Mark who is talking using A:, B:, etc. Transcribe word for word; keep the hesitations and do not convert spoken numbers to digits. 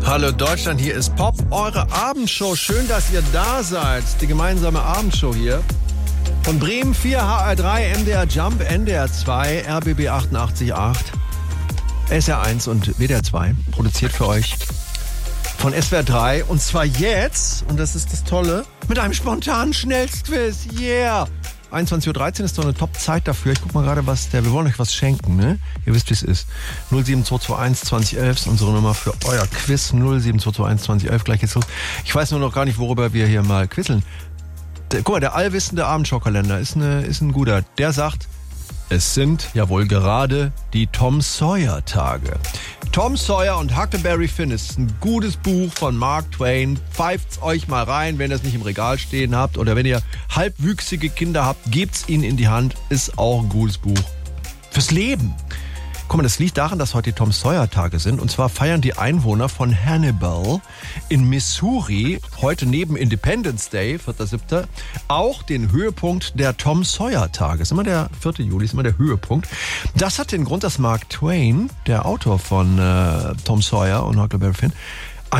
A: Hallo Deutschland, hier ist Pop, eure Abendshow. Schön, dass ihr da seid. Die gemeinsame Abendshow hier. Von Bremen vier, H R drei, M D R Jump, N D R zwei, R B B achtundachtzig Komma acht, S R eins und W D R zwei. Produziert für euch von S W R drei. Und zwar jetzt, und das ist das Tolle, mit einem spontanen Schnellstquiz. Yeah! einundzwanzig Uhr dreizehn ist doch eine Top-Zeit dafür. Ich guck mal gerade, was der. Wir wollen euch was schenken, ne? Ihr wisst, wie es ist. null sieben zwei zwei eins zwanzig elf ist unsere Nummer für euer Quiz. null sieben zwei zwei eins zwanzig elf. Gleich geht's los. Ich weiß nur noch gar nicht, worüber wir hier mal quizzeln. Der, guck mal, der allwissende Abendschau-Kalender ist, eine, ist ein guter. Der sagt, es sind ja wohl gerade die Tom Sawyer-Tage. Tom Sawyer und Huckleberry Finn ist ein gutes Buch von Mark Twain. Pfeift's euch mal rein, wenn ihr es nicht im Regal stehen habt. Oder wenn ihr halbwüchsige Kinder habt, gebt's ihnen in die Hand. Ist auch ein gutes Buch fürs Leben. Guck mal, das liegt daran, dass heute die Tom Sawyer-Tage sind. Und zwar feiern die Einwohner von Hannibal in Missouri heute neben Independence Day, vierter siebter auch den Höhepunkt der Tom Sawyer-Tage. Ist immer der vierte Juli, ist immer der Höhepunkt. Das hat den Grund, dass Mark Twain, der Autor von äh, Tom Sawyer und Huckleberry Finn,